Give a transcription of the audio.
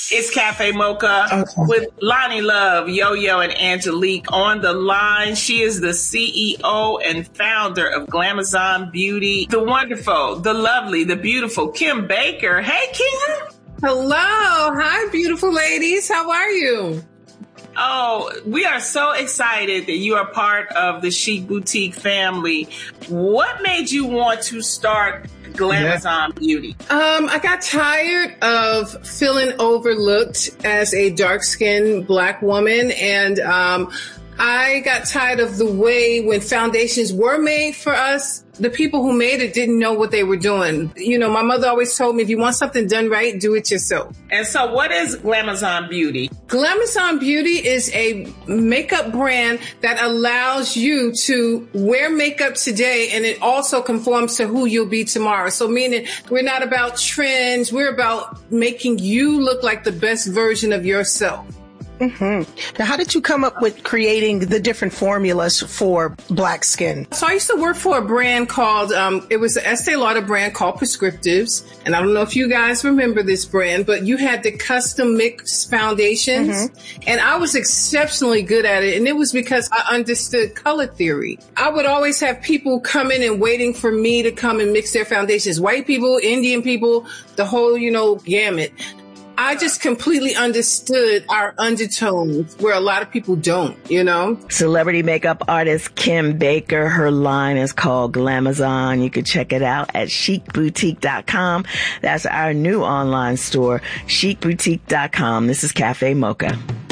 It's Cafe Mocha with Lonnie Love, Yo-Yo, and Angelique on the line. She is the CEO and founder of Glamazon Beauty. The wonderful, the lovely, the beautiful Kim Baker. Hey, Kim. Hello. Hi, beautiful ladies. How are you? Oh, we are so excited that you are part of the Chic Boutique family. What made you want to start Glamazon Beauty? I got tired of feeling overlooked as a dark-skinned Black woman, and I got tired of the way when foundations were made for us, the people who made it didn't know what they were doing. You know, my mother always told me, if you want something done right, do it yourself. And so what is Glamazon Beauty? Glamazon Beauty is a makeup brand that allows you to wear makeup today, and it also conforms to who you'll be tomorrow. So meaning we're not about trends. We're about making you look like the best version of yourself. Now, how did you come up with creating the different formulas for Black skin? So I used to work for a brand called, it was an Estee Lauder brand called Prescriptives. And I don't know if you guys remember this brand, but you had the custom mix foundations. And I was exceptionally good at it. And it was because I understood color theory. I would always have people come in and waiting for me to come and mix their foundations. White people, Indian people, the whole, gamut. I just completely understood our undertones where a lot of people don't, Celebrity makeup artist Kim Baker. Her line is called Glamazon. You can check it out at chicboutique.com. That's our new online store, chicboutique.com. This is Cafe Mocha.